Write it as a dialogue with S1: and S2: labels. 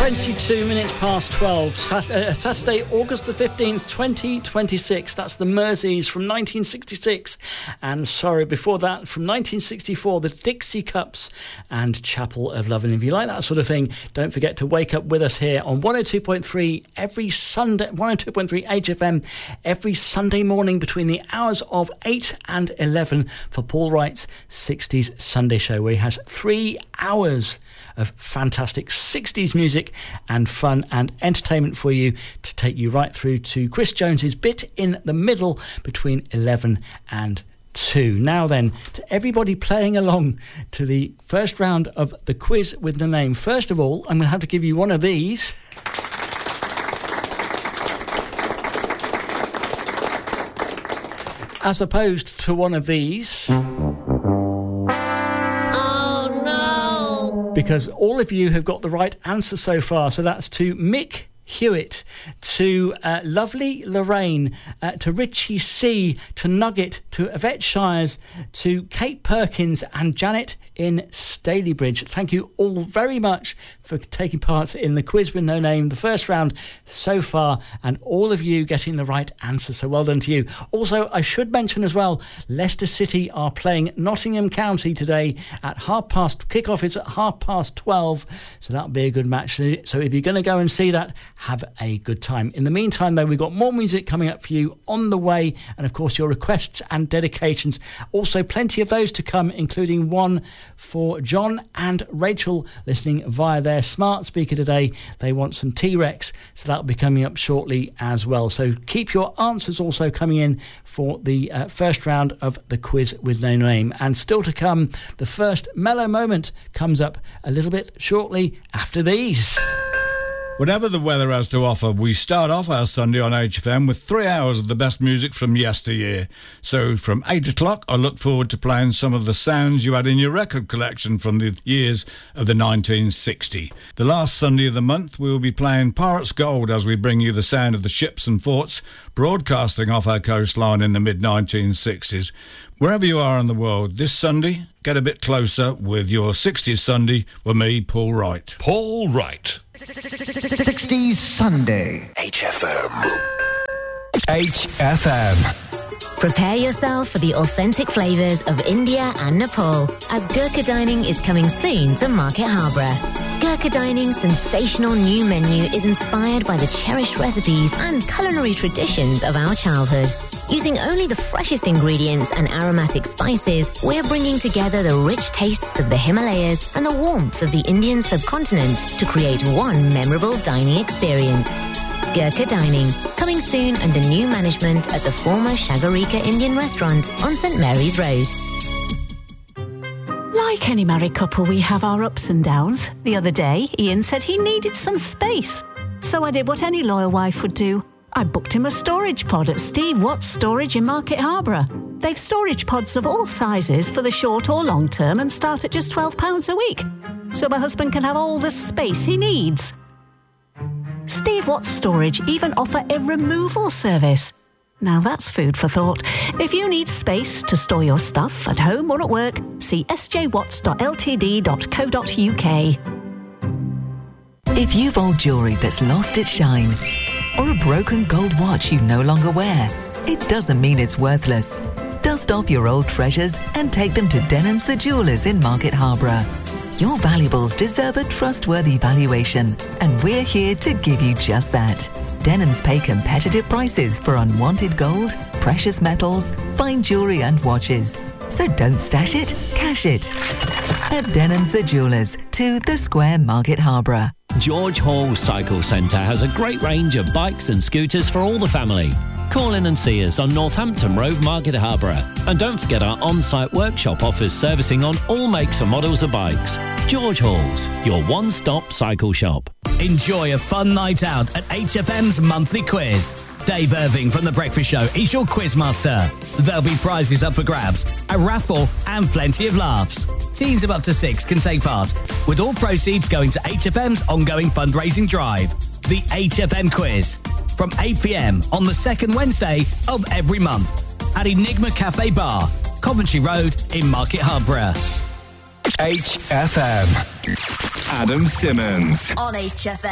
S1: 22 minutes past 12, Saturday, August the 15th, 2026. That's the Merseys from 1966. And sorry, before that, from 1964, the Dixie Cups and Chapel of Love. And if you like that sort of thing, don't forget to wake up with us here on 102.3 every Sunday, 102.3 HFM every Sunday morning between the hours of 8 and 11 for Paul Wright's 60s Sunday Show, where he has 3 hours of fantastic 60s music and fun and entertainment for you to take you right through to Chris Jones's bit in the middle between 11 and 2. Now then, to everybody playing along to the first round of the quiz with the name. First of all, I'm going to have to give you one of these. As opposed to one of these. Because all of you have got the right answer so far. So that's to Mick Hewitt, to lovely Lorraine, to Richie C, to Nugget, to Yvette Shires, to Kate Perkins and Janet in Stalybridge. Thank you all very much for taking part in the quiz with no name, the first round so far, and all of you getting the right answer. So well done to you. Also, I should mention as well, Leicester City are playing Nottingham County today at kickoff is at 12:30, so that'll be a good match. So if you're going to go and see that, have a good time. In the meantime, though, we've got more music coming up for you on the way, and of course your requests and dedications. Also plenty of those to come, including one for John and Rachel listening via their smart speaker today. They want some T-Rex, so that'll be coming up shortly as well. So keep your answers also coming in for the first round of the quiz with no name. And still to come, the first mellow moment comes up a little bit shortly after these.
S2: Whatever the weather has to offer, we start off our Sunday on HFM with 3 hours of the best music from yesteryear. So from 8 o'clock, I look forward to playing some of the sounds you had in your record collection from the years of the 1960. The last Sunday of the month, we will be playing Pirates Gold as we bring you the sound of the ships and forts broadcasting off our coastline in the mid-1960s. Wherever you are in the world, this Sunday, get a bit closer with your 60s Sunday with me, Paul Wright.
S3: Paul Wright.
S4: 60s Sunday.
S3: HFM. HFM.
S5: Prepare yourself for the authentic flavours of India and Nepal, as Gurkha Dining is coming soon to Market Harborough. Gurkha Dining's sensational new menu is inspired by the cherished recipes and culinary traditions of our childhood. Using only the freshest ingredients and aromatic spices, we're bringing together the rich tastes of the Himalayas and the warmth of the Indian subcontinent to create one memorable dining experience. Gurkha Dining, coming soon under new management at the former Shagarika Indian restaurant on St Mary's Road.
S6: Like any married couple, we have our ups and downs. The other day, Ian said he needed some space. So I did what any loyal wife would do. I booked him a storage pod at Steve Watts Storage in Market Harborough. They've storage pods of all sizes for the short or long term and start at just £12 a week. So my husband can have all the space he needs. Steve Watts Storage even offer a removal service. Now that's food for thought. If you need space to store your stuff at home or at work, see sjwatts.ltd.co.uk.
S7: If you've old jewellery that's lost its shine, or a broken gold watch you no longer wear, it doesn't mean it's worthless. Dust off your old treasures and take them to Denham's the Jewellers in Market Harborough. Your valuables deserve a trustworthy valuation, and we're here to give you just that. Denham's pay competitive prices for unwanted gold, precious metals, fine jewellery and watches. So don't stash it, cash it. At Denham's the Jewellers, 2 The Square, Market Harborough.
S8: George Hall Cycle Centre has a great range of bikes and scooters for all the family. Call in and see us on Northampton Road, Market Harborough. And don't forget our on-site workshop offers servicing on all makes and models of bikes. George Hall's, your one-stop cycle shop.
S9: Enjoy a fun night out at HFM's monthly quiz. Dave Irving from The Breakfast Show is your quizmaster. There'll be prizes up for grabs, a raffle and plenty of laughs. Teams of up to 6 can take part, with all proceeds going to HFM's ongoing fundraising drive, the HFM Quiz, from 8 p.m. on the second Wednesday of every month at Enigma Cafe Bar, Coventry Road in Market Harborough.
S3: HFM. Adam Simmons.
S5: On HFM.